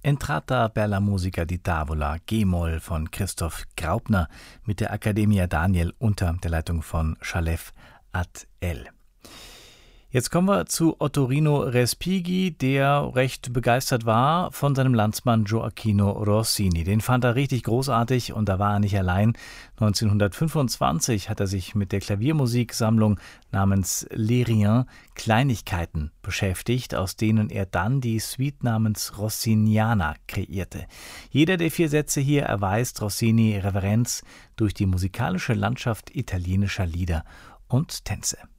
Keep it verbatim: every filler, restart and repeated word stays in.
Entrata per la musica di tavola, G-Moll von Christoph Graupner mit der Accademia Daniel unter der Leitung von Shalev At-El. Jetzt kommen wir zu Ottorino Respighi, der recht begeistert war von seinem Landsmann Gioacchino Rossini. Den fand er richtig großartig und da war er nicht allein. neunzehnhundertfünfundzwanzig hat er sich mit der Klaviermusiksammlung namens Les Riens Kleinigkeiten beschäftigt, aus denen er dann die Suite namens Rossiniana kreierte. Jeder der vier Sätze hier erweist Rossini Reverenz durch die musikalische Landschaft italienischer Lieder und Tänze.